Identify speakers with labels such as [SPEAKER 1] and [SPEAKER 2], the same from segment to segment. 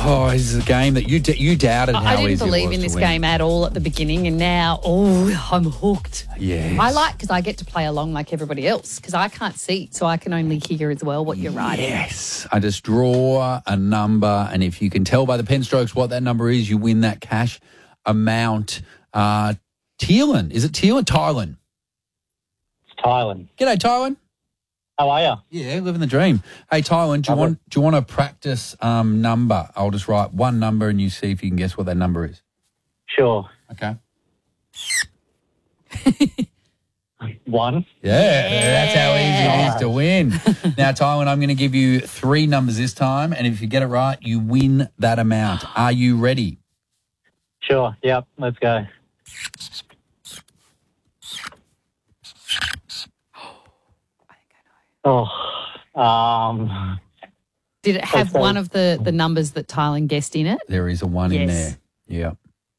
[SPEAKER 1] Oh, this is a game that you doubted how
[SPEAKER 2] I
[SPEAKER 1] easy it
[SPEAKER 2] didn't believe
[SPEAKER 1] was
[SPEAKER 2] in
[SPEAKER 1] to
[SPEAKER 2] this
[SPEAKER 1] win.
[SPEAKER 2] game at all at the beginning, and now, I'm hooked.
[SPEAKER 1] Yes.
[SPEAKER 2] I like because I get to play along like everybody else because I can't see, so I can only hear as well what you're writing.
[SPEAKER 1] Yes. I just draw a number, and if you can tell by the pen strokes what that number is, you win that cash amount. Teelan. Is it Teelan? Tylan.
[SPEAKER 3] It's Tylan.
[SPEAKER 1] G'day, Tylan.
[SPEAKER 3] How are you?
[SPEAKER 1] Yeah, living the dream. Hey, Tylan, do you want to practice number? I'll just write one number and you see if you can guess what that number is.
[SPEAKER 3] Sure.
[SPEAKER 1] Okay.
[SPEAKER 3] 1.
[SPEAKER 1] Yeah, that's how easy it is to win. Now, Tylan, I'm going to give you 3 numbers this time, and if you get it right, you win that amount. Are you ready?
[SPEAKER 3] Sure. Yep. Let's go.
[SPEAKER 2] Did it have
[SPEAKER 3] Okay.
[SPEAKER 2] one of the numbers that Tylan guessed in it?
[SPEAKER 1] There is a 1 in
[SPEAKER 2] Yes.
[SPEAKER 1] there. Yeah.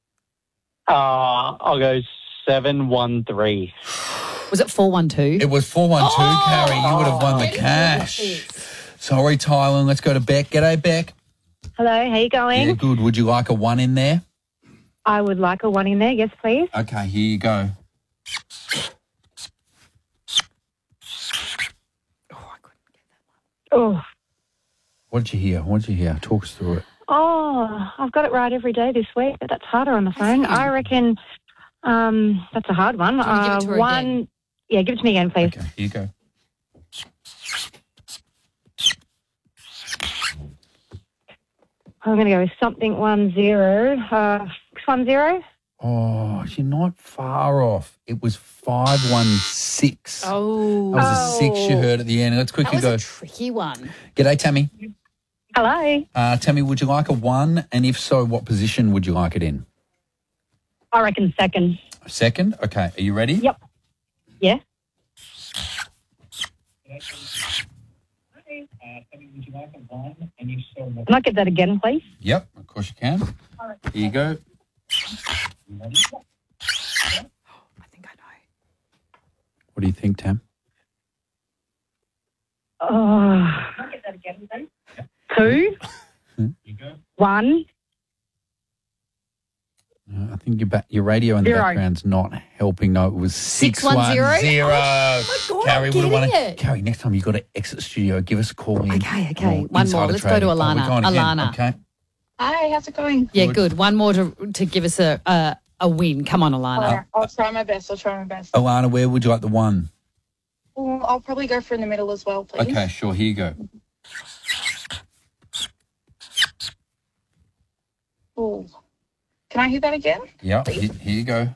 [SPEAKER 3] I'll go 713.
[SPEAKER 2] Was it 412?
[SPEAKER 1] It was 412, Carrie. You would have won the cash. Sorry, Tylan. Let's go to Beck. G'day, Beck.
[SPEAKER 4] Hello, how you going?
[SPEAKER 1] Yeah, good. Would you like a 1 in there?
[SPEAKER 4] I would like a 1 in there, yes, please.
[SPEAKER 1] Okay, here you go.
[SPEAKER 4] Oh,
[SPEAKER 1] What did you hear? Talk us through it.
[SPEAKER 4] I've got it right every day this week, but that's harder on the phone. I reckon that's a hard one.
[SPEAKER 2] Do you want to give it to her
[SPEAKER 4] one,
[SPEAKER 2] again?
[SPEAKER 4] Yeah, give it to me again, please.
[SPEAKER 1] Okay, here you go.
[SPEAKER 4] I'm going to go with something 10. 610.
[SPEAKER 1] Oh, you're not far off. It was 516.
[SPEAKER 2] Oh.
[SPEAKER 1] That was a 6 you heard at the end. Let's
[SPEAKER 2] That
[SPEAKER 1] quickly
[SPEAKER 2] was
[SPEAKER 1] go.
[SPEAKER 2] a tricky one.
[SPEAKER 1] G'day, Tammy.
[SPEAKER 4] Hello.
[SPEAKER 1] Tammy, would you like a 1? And if so, what position would you like it in?
[SPEAKER 4] I reckon second.
[SPEAKER 1] Second? Okay, are you ready?
[SPEAKER 4] Yep. Yeah. Can I get that again, please?
[SPEAKER 1] Yep, of course you can. Here you go.
[SPEAKER 2] I think I know.
[SPEAKER 1] What do you think, Tam?
[SPEAKER 4] Can I get that again, please? 2. 1.
[SPEAKER 1] I think your radio in the
[SPEAKER 4] 0.
[SPEAKER 1] background's not helping. No, it was
[SPEAKER 2] 610?
[SPEAKER 1] 610.
[SPEAKER 2] God,
[SPEAKER 1] Carrie
[SPEAKER 2] I'm
[SPEAKER 1] would have won
[SPEAKER 2] getting
[SPEAKER 1] it.
[SPEAKER 2] it.
[SPEAKER 1] Carrie, next time you've got to exit the studio. Give us a call in.
[SPEAKER 2] Okay.
[SPEAKER 1] Or
[SPEAKER 2] One more.
[SPEAKER 1] insider
[SPEAKER 2] Let's go to
[SPEAKER 1] trading.
[SPEAKER 2] Alana.
[SPEAKER 1] we're going again.
[SPEAKER 2] Alana.
[SPEAKER 1] Okay.
[SPEAKER 5] Hi, how's it going?
[SPEAKER 2] Yeah, good. One more to give us a win. Come on, Alana.
[SPEAKER 5] I'll try my best.
[SPEAKER 1] Alana, where would you like the 1?
[SPEAKER 5] Well, I'll probably go for in the middle as well, please.
[SPEAKER 1] Okay, sure. Here you go.
[SPEAKER 5] Ooh. Can I hear that again?
[SPEAKER 1] Yeah, here you go.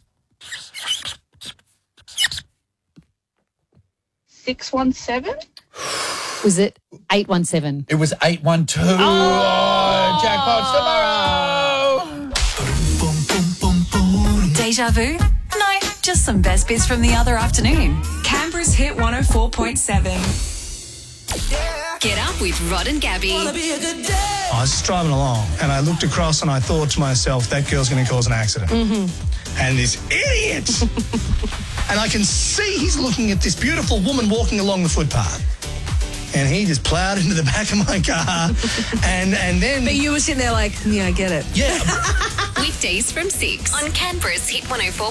[SPEAKER 5] 617?
[SPEAKER 2] Was it 817?
[SPEAKER 1] It was 812. Oh, jackpot tomorrow.
[SPEAKER 6] Deja vu? No, just some best bits from the other afternoon. Canberra's Hit 104.7. Get up with Rod and Gabby.
[SPEAKER 7] I was just driving along and I looked across and I thought to myself, that girl's going to cause an accident. And this idiot! And I can see he's looking at this beautiful woman walking along the footpath. And he just plowed into the back of my car. and then...
[SPEAKER 6] But you were sitting there like, yeah, I get it.
[SPEAKER 7] Yeah.
[SPEAKER 6] Weekdays from 6 on Canberra's Hit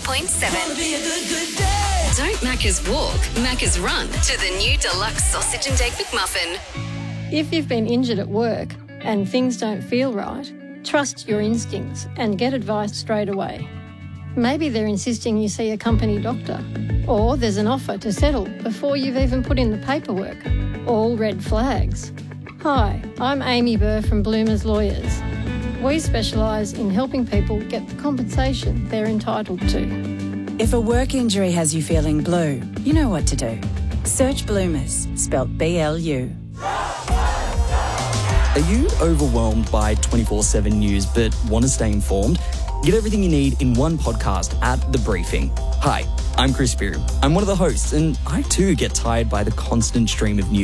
[SPEAKER 6] 104.7. Don't Macca's walk, Macca's run to the new deluxe sausage and egg McMuffin.
[SPEAKER 8] If you've been injured at work and things don't feel right, trust your instincts and get advice straight away. Maybe they're insisting you see a company doctor, or there's an offer to settle before you've even put in the paperwork. All red flags. Hi, I'm Amy Burr from Bloomers Lawyers. We specialise in helping people get the compensation they're entitled to.
[SPEAKER 9] If a work injury has you feeling blue, you know what to do. Search Bloomers, spelt B-L-U.
[SPEAKER 10] Are you overwhelmed by 24/7 news but want to stay informed? Get everything you need in one podcast at The Briefing. Hi, I'm Chris Beard. I'm one of the hosts, and I too get tired by the constant stream of news.